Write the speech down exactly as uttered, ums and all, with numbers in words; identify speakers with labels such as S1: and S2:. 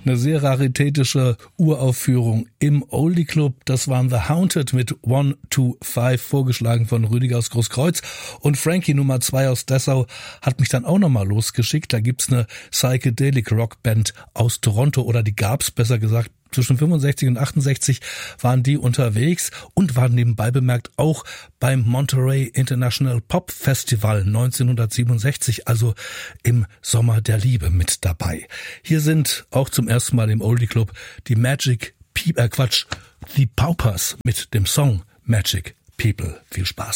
S1: Eine sehr raritätische Uraufführung im Oldie Club. Das waren The Haunted mit One, Two, Five, vorgeschlagen von Rüdiger aus Großkreuz. Und Frankie Nummer zwei aus Dessau hat mich dann auch nochmal losgeschickt. Da gibt's eine Psychedelic Rockband aus Toronto, oder die gab's, besser gesagt. Zwischen fünfundsechzig und achtundsechzig waren die unterwegs und waren nebenbei bemerkt auch beim Monterey International Pop Festival neunzehnhundertsiebenundsechzig, also im Sommer der Liebe, mit dabei. Hier sind auch zum ersten Mal im Oldie Club die Magic People, äh Quatsch, The Paupers mit dem Song Magic People. Viel Spaß.